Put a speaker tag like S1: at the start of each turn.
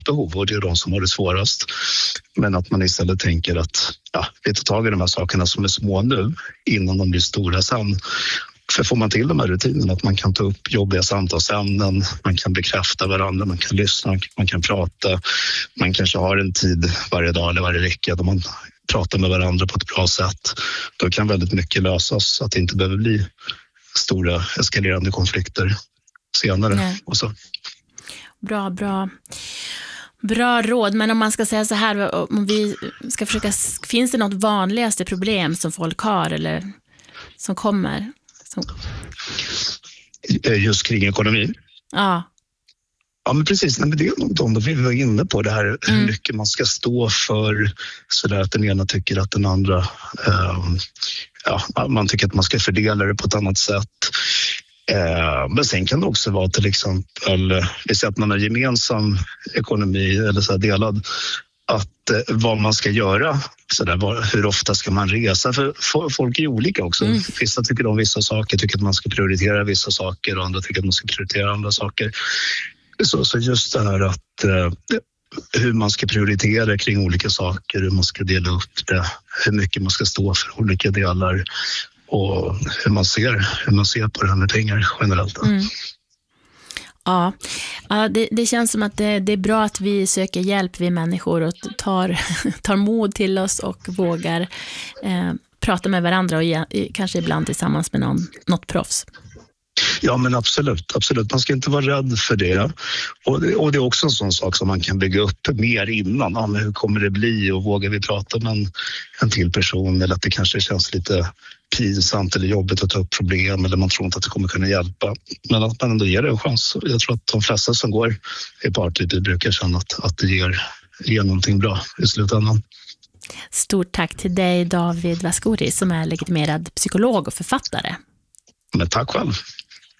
S1: behov, och det är de som har det svårast. Men att man istället tänker att vi tar tag i de här sakerna som är små nu innan de blir stora sen. För får man till de här rutinerna, att man kan ta upp jobbiga samtalsämnen, man kan bekräfta varandra, man kan lyssna, man kan prata, man kanske har en tid varje dag eller varje vecka då man pratar med varandra på ett bra sätt. Då kan väldigt mycket lösas så att det inte behöver bli stora eskalerande konflikter senare.
S2: Nej.
S1: Och så.
S2: Bra råd, men om man ska säga så här, om vi ska försöka, finns det något vanligaste problem som folk har eller som kommer?
S1: Just kring ekonomi?
S2: Ja.
S1: Ja, men precis. Men det är något om vi var inne på det här hur mycket man ska stå för, så där att den ena tycker att den andra man tycker att man ska fördela det på ett annat sätt. Men sen kan det också vara till exempel, vi säger att man har gemensam ekonomi eller så här delad, att vad man ska göra, så där, hur ofta ska man resa, för folk är olika också. Vissa tycker om vissa saker, tycker att man ska prioritera vissa saker, och andra tycker att man ska prioritera andra saker. Så just det här att hur man ska prioritera kring olika saker, hur man ska dela upp det, hur mycket man ska stå för olika delar, och hur man ser på det här med pengar generellt.
S2: Ja, det känns som att det är bra att vi söker hjälp, vi människor, och tar mod till oss och vågar prata med varandra, och kanske ibland tillsammans med något proffs.
S1: Ja, men absolut. Man ska inte vara rädd för det. Och det är också en sån sak som man kan bygga upp mer innan. Men hur kommer det bli, och vågar vi prata med en till person, eller att det kanske känns lite pinsamt eller jobbigt att ta upp problem, eller man tror inte att det kommer kunna hjälpa. Men att man ändå ger det en chans. Jag tror att de flesta som går i parterapi brukar känna att det ger någonting bra i slutändan.
S2: Stort tack till dig, David Vascouri, som är legitimerad psykolog och författare.
S1: Men tack själv.